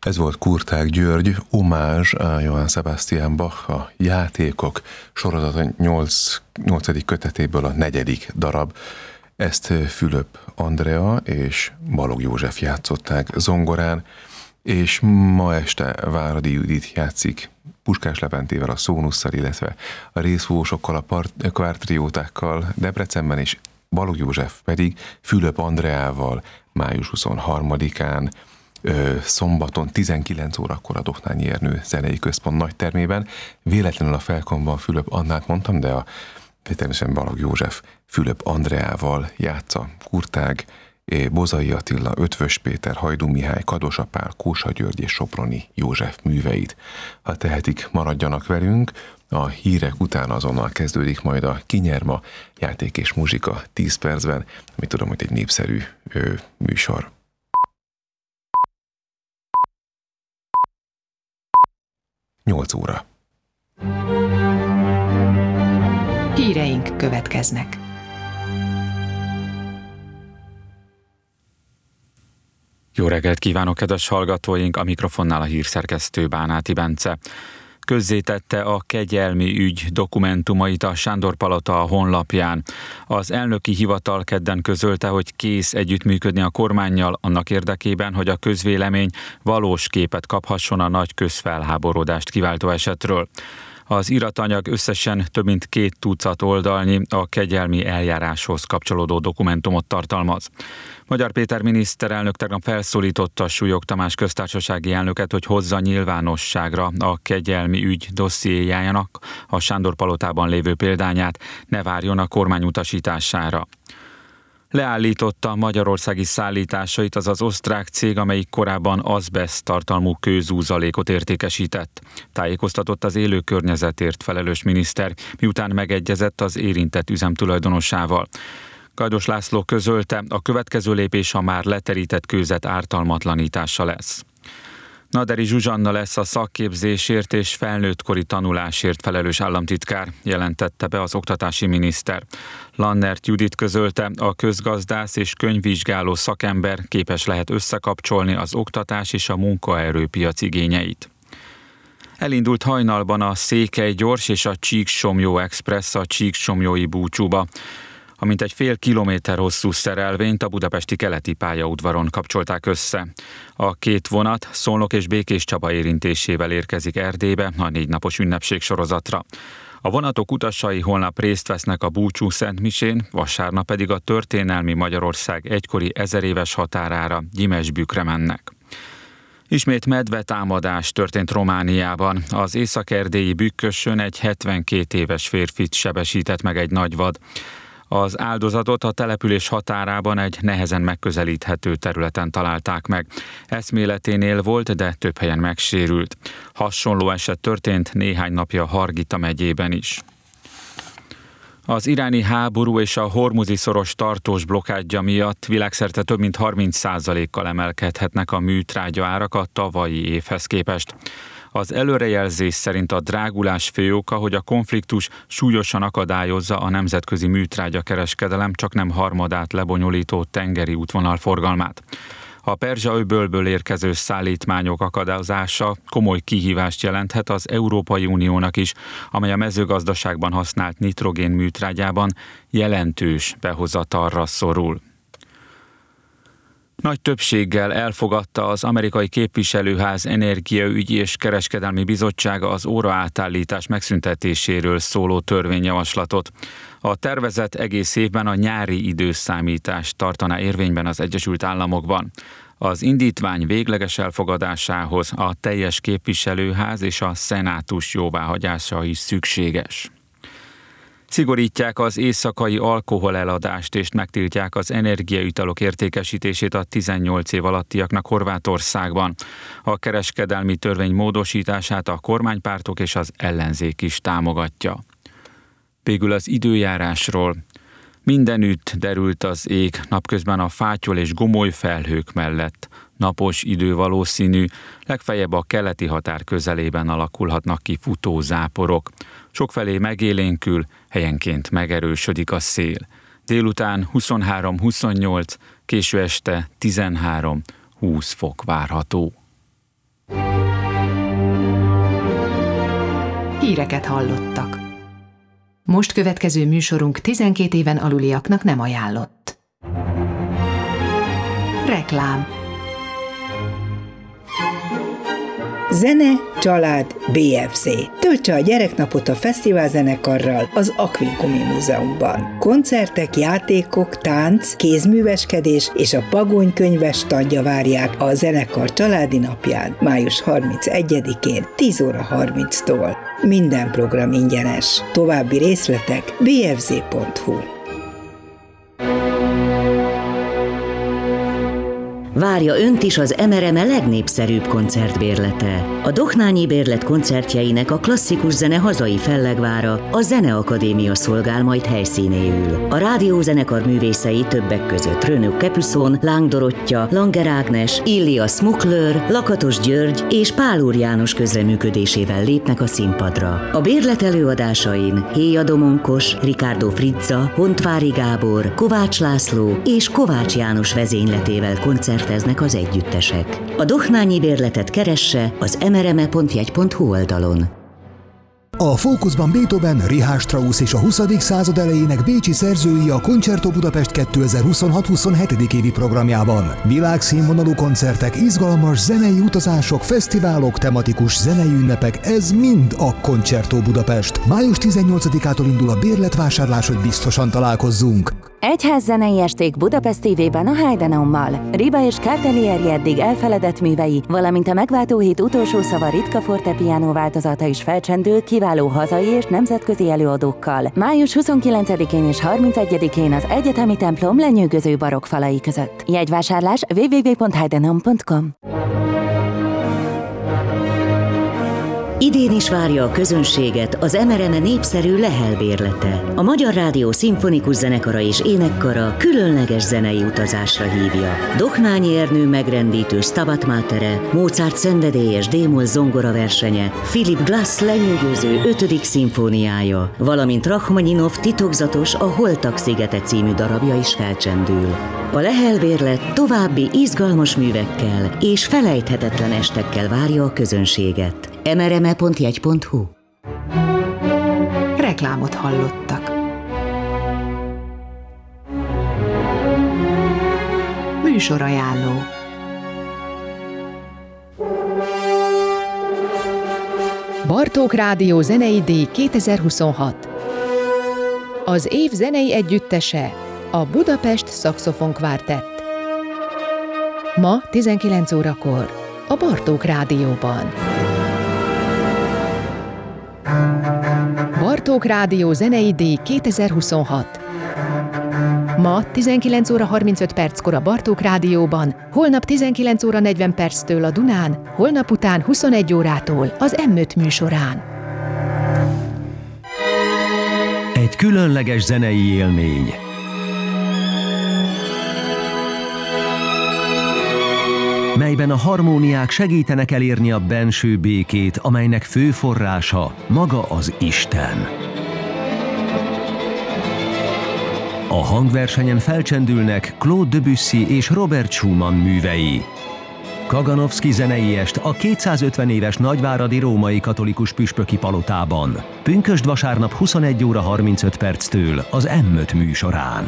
Ez volt Kurtág György, omázs a Johann Sebastian Bach, a Játékok sorozat 8. kötetéből a 4. darab. Ezt Fülöp Andrea és Balogh József játszották zongorán, és ma este Váradi Judit játszik Puskás Leventével, a szónusszal, illetve a részfúvósokkal, a kvártriótákkal Debrecenben, és Balogh József pedig Fülöp Andreával május 23-án szombaton 19 órakor a Doknányi Ernő Zenei Központ nagytermében. Véletlenül a Felkonban Fülöp Annát mondtam, de természetesen Balogh József Fülöp Andreával játsza Kurtág, Bozai Attila, Ötvös Péter, Hajdú Mihály, Kados Apál, Kósa György és Soproni József műveit. Ha tehetik, maradjanak velünk, a hírek után azonnal kezdődik majd a Kinyerma, játék és muzsika 10 percben, ami tudom, hogy egy népszerű műsor. Nyolc óra. Híreink következnek. Jó reggelt kívánok, kedves hallgatóink! A mikrofonnál a hírszerkesztő Bánáti Bence. Közzétette a kegyelmi ügy dokumentumait a Sándor-palota a honlapján. Az elnöki hivatal kedden közölte, hogy kész együttműködni a kormánnyal annak érdekében, hogy a közvélemény valós képet kaphasson a nagy közfelháborodást kiváltó esetről. Az iratanyag összesen több mint 2 tucat oldalnyi, a kegyelmi eljáráshoz kapcsolódó dokumentumot tartalmaz. Magyar Péter miniszterelnök tegnap felszólította Súlyog Tamás köztársasági elnöket, hogy hozza nyilvánosságra a kegyelmi ügy dossziéjának a Sándor-palotában lévő példányát, ne várjon a kormány utasítására. Leállította magyarországi szállításait az osztrák cég, amelyik korábban azbeszt tartalmú kőzúzalékot értékesített. Tájékoztatott az élő környezetért felelős miniszter, miután megegyezett az érintett üzem tulajdonosával. Gajdos László közölte, a következő lépés a már leterített kőzet ártalmatlanítása lesz. Naderi Zsuzsanna lesz a szakképzésért és felnőttkori tanulásért felelős államtitkár, jelentette be az oktatási miniszter. Lannert Judit közölte, a közgazdász és könyvvizsgáló szakember képes lehet összekapcsolni az oktatás és a munkaerőpiac igényeit. Elindult hajnalban a Székely gyors és a Csíksomlyó Express a csíksomlyói búcsúba. Amint egy fél kilométer hosszú szerelvényt a budapesti keleti pályaudvaron kapcsolták össze. A 2 vonat Szolnok és Békéscsaba érintésével érkezik Erdélybe a 4 napos ünnepség sorozatra. A vonatok utasai holnap részt vesznek a búcsú szentmisén, vasárnap pedig a történelmi Magyarország egykori 1000 éves határára, Gyimesbükre mennek. Ismét medvetámadás történt Romániában. Az észak-erdélyi Bükkösön egy 72 éves férfit sebesített meg egy nagyvad. Az áldozatot a település határában egy nehezen megközelíthető területen találták meg. Eszméleténél volt, de több helyen megsérült. Hasonló eset történt néhány napja Hargita megyében is. Az iráni háború és a Hormuzi-szoros tartós blokkádja miatt világszerte több mint 30%-kal emelkedhetnek a műtrágya árak a tavalyi évhez képest. Az előrejelzés szerint a drágulás fő oka, hogy a konfliktus súlyosan akadályozza a nemzetközi műtrágya kereskedelem csaknem harmadát lebonyolító tengeri útvonal forgalmát. A Perzsa-öbölből érkező szállítmányok akadályozása komoly kihívást jelenthet az Európai Uniónak is, amely a mezőgazdaságban használt nitrogén műtrágyában jelentős behozatalra szorul. Nagy többséggel elfogadta az amerikai képviselőház energiaügyi és kereskedelmi bizottsága az óraátállítás megszüntetéséről szóló törvényjavaslatot. A tervezet egész évben a nyári időszámítást tartaná érvényben az Egyesült Államokban. Az indítvány végleges elfogadásához a teljes képviselőház és a szenátus jóváhagyása is szükséges. Szigorítják az éjszakai alkoholeladást és megtiltják az energiaitalok értékesítését a 18 év alattiaknak Horvátországban. A kereskedelmi törvény módosítását a kormánypártok és az ellenzék is támogatja. Végül az időjárásról. Mindenütt derült az ég, napközben a fátyol és gomoly felhők mellett. Napos idő valószínű, legfeljebb a keleti határ közelében alakulhatnak ki futózáporok. Sokfelé megélénkül, helyenként megerősödik a szél. Délután 23-28, késő este 13-20 fok várható. Híreket hallottak. Most következő műsorunk 12 éven aluliaknak nem ajánlott. Reklám. Zene, család, BFC. Töltse a gyereknapot a fesztiválzenekarral az Aquincumi Múzeumban. Koncertek, játékok, tánc, kézműveskedés és a Pagony könyves standja várják a zenekar családi napján, május 31-én 10 óra 30-tól. Minden program ingyenes. További részletek bfz.hu. Várja önt is az MRME legnépszerűbb koncertbérlete. A Dohnányi Bérlet koncertjeinek a klasszikus zene hazai fellegvára, a Zeneakadémia szolgál majd helyszínéül. A rádiózenekar művészei többek között Renaud Capuçon, Láng Dorottya, Langer Ágnes, Illia Smukler, Lakatos György és Pál Úr János közreműködésével lépnek a színpadra. A bérlet előadásain Héja Domonkos, Ricardo Frizza, Hontvári Gábor, Kovács László és Kovács János vezényletével koncerteznek az együttesek. A Dohnányi Bérletet keresse az mrme.jegy.hu oldalon. A fókuszban Beethoven, Richard Strauss és a 20. század elejének bécsi szerzői a Concerto Budapest 2026-27. évi programjában. Világszínvonalú koncertek, izgalmas zenei utazások, fesztiválok, tematikus zenei ünnepek, ez mind a Concerto Budapest. Május 18-ától indul a bérletvásárlás, hogy biztosan találkozzunk. Egyház zenei esték Budapest TV-ben a Heidenaummal. Riba és Cartelieri eddig elfeledett művei, valamint a megváltó hét utolsó szava ritka fortepiano változata is felcsendül kiváló hazai és nemzetközi előadókkal. Május 29-én és 31-én az Egyetemi templom lenyűgöző barokk falai között. Jegyvásárlás www.heidenaum.com. Idén is várja a közönséget az MRME népszerű Lehel bérlete. A Magyar Rádió Szimfonikus Zenekara és Énekkara különleges zenei utazásra hívja. Dohnányi Ernő megrendítő Stabat Matere, Mozart szenvedélyes D-moll zongora versenye, Philip Glass lenyűgöző 5. szimfóniája, valamint Rachmaninov titokzatos A Holtak szigete című darabja is felcsendül. A Lehel bérlet további izgalmas művekkel és felejthetetlen estekkel várja a közönséget. mrme.jegy.hu. Reklámot hallottak. Műsorajánló. Bartók Rádió zenei díj 2026. Az év zenei együttese a Budapest Szaxofon Kvártett. Ma 19 órakor a Bartók Rádióban. Bartók Rádió zenei díj 2026. Ma 19 óra 35 perckor a Bartók Rádióban, holnap 19 óra 40 perctől a Dunán, holnap után 21 órától az M5 műsorán. Egy különleges zenei élmény. Melyben a harmóniák segítenek elérni a benső békét, amelynek fő forrása maga az Isten. A hangversenyen felcsendülnek Claude Debussy és Robert Schumann művei. Kaganovszky zenei est a 250 éves nagyváradi római katolikus püspöki palotában. Pünkösd vasárnap 21 óra 35 perctől az M5 műsorán.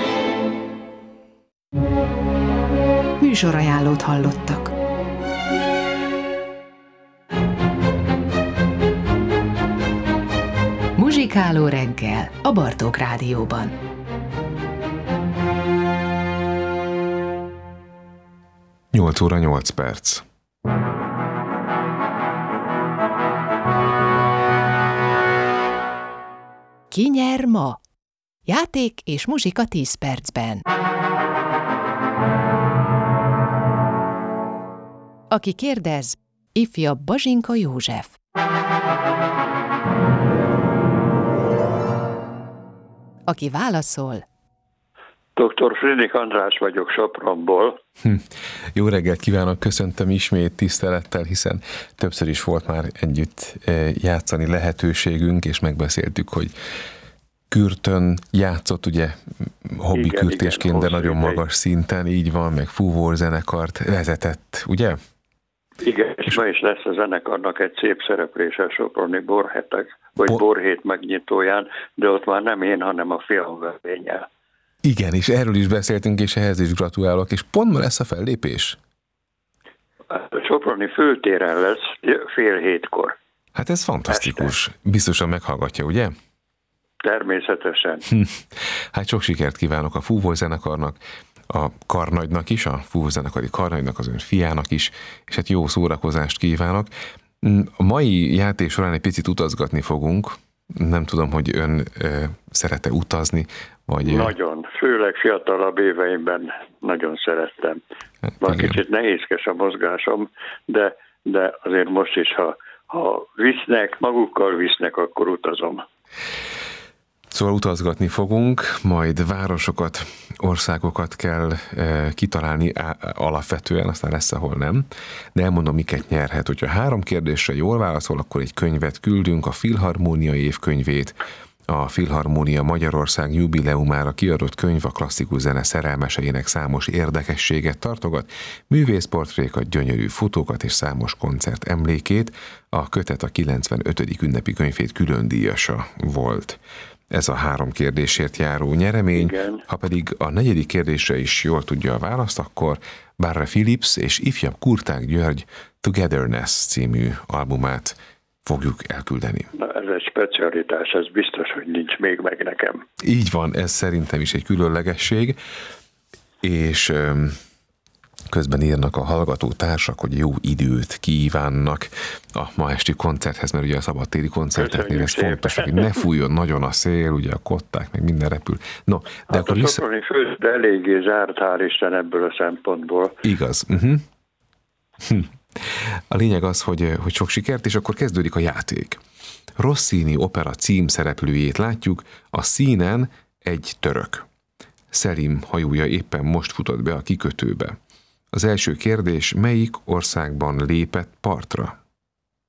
Műsorajánlót hallottak. Muzsikáló reggel a Bartók Rádióban. Nyolc óra 8 perc. Ki nyer ma? Játék és muzsika 10 percben. Aki kérdez, ifjabb Bazsinka József. Aki válaszol, Dr. Friedrich András vagyok Sopronból. Jó reggelt kívánok, köszöntöm ismét tisztelettel, hiszen többször is volt már együtt játszani lehetőségünk, és megbeszéltük, hogy kürtön játszott, ugye hobbi kürtésként, de nagyon magas szinten, így van, meg fúvózenekart vezetett, ugye? Igen, és ma is lesz a zenekarnak egy szép szereplése Soproni borhét megnyitóján, de ott már nem én, hanem a filmvevényel. Igen, és erről is beszéltünk, és ehhez is gratulálok, és pont ma lesz a fellépés? A Soproni főtéren lesz 6:30. Hát ez fantasztikus. Este. Biztosan meghallgatja, ugye? Természetesen. Hát sok sikert kívánok a Fúvós zenekarnak, a karnagynak is, a Fúvós zenekari karnagynak, az ön fiának is, és hát jó szórakozást kívánok. A mai játék során egy picit utazgatni fogunk. Nem tudom, hogy ön szeret-e utazni, vagy... Nagyon, főleg fiatalabb éveimben nagyon szerettem. Van kicsit nehézkes a mozgásom, de azért most is, ha magukkal visznek, akkor utazom. Szóval utazgatni fogunk, majd városokat, országokat kell kitalálni alapvetően, aztán lesz, ahol nem. De elmondom, miket nyerhet. Hogyha 3 kérdésre jól válaszol, akkor egy könyvet küldünk, a Filharmónia évkönyvét, a Filharmónia Magyarország jubileumára kiadott könyv a klasszikus zene szerelmeseinek számos érdekességet tartogat, művészportrékat, gyönyörű fotókat és számos koncert emlékét, a kötet a 95. ünnepi könyvét külön díjasa volt. Ez a 3 kérdésért járó nyeremény. Igen. Ha pedig a 4. kérdésre is jól tudja a választ, akkor Barre Philips és ifjabb Kurták György Togetherness című albumát fogjuk elküldeni. Na, ez egy specialitás, ez biztos, hogy nincs még meg nekem. Így van, ez szerintem is egy különlegesség, és közben írnak a hallgatótársak, hogy jó időt kívánnak a ma esti koncerthez, mert ugye a szabadtéri koncerteknél ez fontos, hogy ne fújjon nagyon a szél, ugye a kották, meg minden repül. No, de hát akkor a Soproni főzde eléggé zárt, hál' Isten ebből a szempontból. Igaz. A lényeg az, hogy sok sikert, és akkor kezdődik a játék. Rossini opera címszereplőjét látjuk, a színen egy török. Szelim hajója éppen most futott be a kikötőbe. Az első kérdés, melyik országban lépett partra?